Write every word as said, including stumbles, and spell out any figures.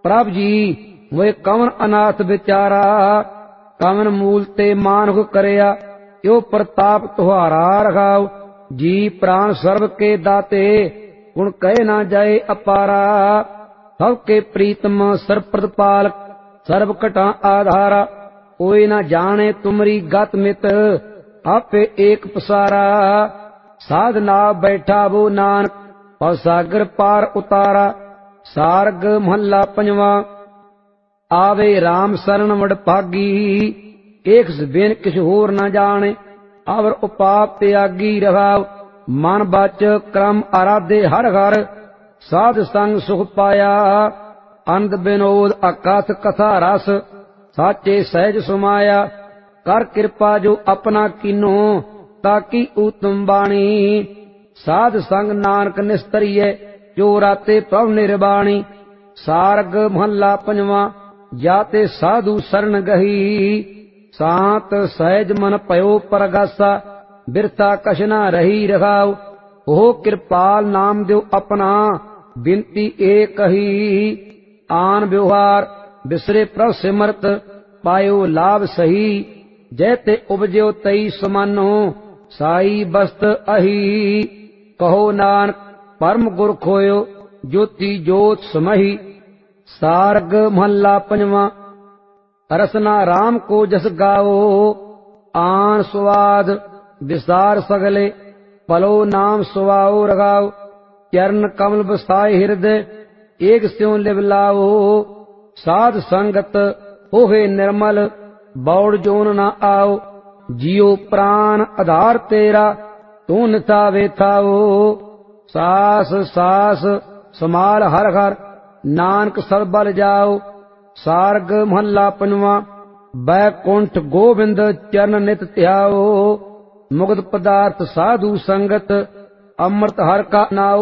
ਪ੍ਰਭ ਜੀ ਵੇ ਕਵਨ ਅਨਾਥ ਵਿਚਾਰਾ, ਕਵਨ ਮੂਲ ਤੇ ਮਾਨੁਖ ਕਰਿਆ, ਇਉ ਪ੍ਰਤਾਪ ਤੁਹਾਰਾ ਰਖਾਉ। ਜੀ ਪ੍ਰਾਣ ਸਰਬ ਕੇ ਦਾਤੇ, ਗੁਣ ਕਹੇ ਨਾ ਜਾਏ ਅਪਾਰਾ। ਸਭ ਕੇ ਪ੍ਰੀਤਮ ਸਰਬ ਪ੍ਰਤਪਾਲਕ, ਸਰਬ ਘਟਾਂ ਆਧਾਰਾ। ਕੋਈ ਨਾ ਜਾਣੇ ਤੁਮਰੀ ਗਤ ਮਿਤ, ਆਪੇ ਏਕ ਪਸਾਰਾ। ਸਾਧ ਨਾਵ ਬੈਠਾ ਬੋ ਨਾਨਕ, ਭਵ ਸਾਗਰ ਪਾਰ ਉਤਾਰਾ। ਸਾਰਗ ਮਹੱਲਾ ਪੰਜਵਾਂ। ਆਵੇ ਰਾਮ ਸਰਣ ਵਡਭਾਗੀ, ਏਕ ਬਿਨ ਕਿਛ ਹੋਰ ਨਾ ਜਾਣੇ। ਅਵਰ ਉਪਾਪ ਤਿਆਗੀ ਰਹਾਉ, ਮਨ ਬਚ ਕਰਮ ਆਰਾਧੇ ਹਰ ਹਰ। ਸਾਧ ਸੰਗ ਸੁਖ ਪਾਇਆ, ਅੰਧ ਬਿਨੋਦ ਅਕਥ ਕਥਾ ਰਸ। ਸਾਚੇ ਸਹਿਜ ਸਮਾਇਆ, ਕਰ ਕਿਰਪਾ ਜੋ ਆਪਣਾ ਕੀਨੋ, ਤਾਕੀ ਊਤਮ ਬਾਣੀ। ਸਾਧ ਸੰਗ ਨਾਨਕ ਨਿਸਤਰੀਏ, ਜੋ ਰਾਤੇ ਪ੍ਰਭ ਨਿਰਬਾਣੀ। ਸਾਰਗ ਮਹੱਲਾ ਪੰਜਵਾਂ। ਜਾਤੇ ਸਾਧੂ ਸਰਣ ਗਹੀ, ਸਾਤ ਸਹਿਜ ਮਨ ਭਇਓ ਪਰਗਾਸਾ। ਬਿਰਥਾ ਕਛ ਨਾ ਰਹੀ ਰਖਾਉ, ਉਹ ਕਿਰਪਾਲ ਨਾਮ ਦਿਓ ਆਪਣਾ। ਬਿਨਤੀ ਏ ਕਹੀ, ਆਨ ਵਿਵਹਾਰ ਬਿਸਰੇ ਪ੍ਰਭ ਸਿਮਰਤ। ਪਾਇਓ ਲਾਭ ਸਹੀ, ਜੈ ਤੇ ਉਪਜਿਓ ਤਈ ਸਮਾਨੋ। ਸਾਈ ਬਸਤ ਅਹੀ, ਕਹੋ ਨਾਨਕ ਪਰਮ ਗੁਰ ਖੋਇਓ। ਜੋਤੀ ਜੋਤ ਸਮਹੀ। ਸਾਰਗ ਮਹੱਲਾ ਪੰਜਵਾਂ। ਰਸਨਾ ਰਾਮ ਕੋ ਜਸ ਗਾਓ, ਆਨ ਸੁਆਦ ਵਿਸਾਰ ਸਗਲੇ। ਭਲੋ ਨਾਮ ਸੁਆਓ ਰਗਾਓ, ਚਰਨ ਕਮਲ ਬਸਾਏ ਹਿਰਦੈ। ਏਕ ਸਿਉ ਲਿਵ ਲਾਓ, ਸਾਧ ਸੰਗਤ ਹੋਵੇ ਨਿਰਮਲ। ਬੌੜ ਜੋਨ ਨਾ ਆਓ, ਜੀਉ ਪ੍ਰਾਨ ਆਧਾਰ ਤੇਰਾ। ਤੂੰ ਨਿਥਾ ਵੇਥਾਓ, ਸਾਸ ਸਾਸ ਸਮਾਲ ਹਰ ਹਰ। ਨਾਨਕ ਸਭ ਬਲ ਜਾਓ। ਸਾਰਗ ਮਹੱਲਾ ਪੰਜਵਾਂ। ਬੈਕੁੰਠ ਗੋਬਿੰਦ ਚਰਨ ਨਿਤ ਧਿਆਓ, ਮੁਕਤ ਪਦਾਰਥ ਸਾਧੂ ਸੰਗਤ। ਅੰਮ੍ਰਿਤ ਹਰਿ ਕਾ ਨਾਉ,